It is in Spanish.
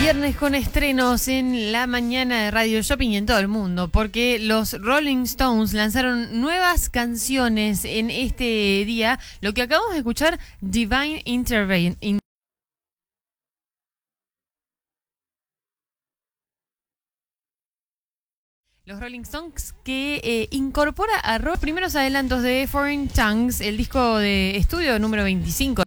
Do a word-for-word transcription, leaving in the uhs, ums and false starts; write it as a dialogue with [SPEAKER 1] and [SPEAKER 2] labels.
[SPEAKER 1] Viernes con estrenos en la mañana de Radio Shopping y en todo el mundo, porque los Rolling Stones lanzaron nuevas canciones en este día. Lo que acabamos de escuchar, Divine Intervention. Los Rolling Stones que eh, incorpora a rock primeros adelantos de Foreign Tongues, el disco de estudio número veinticinco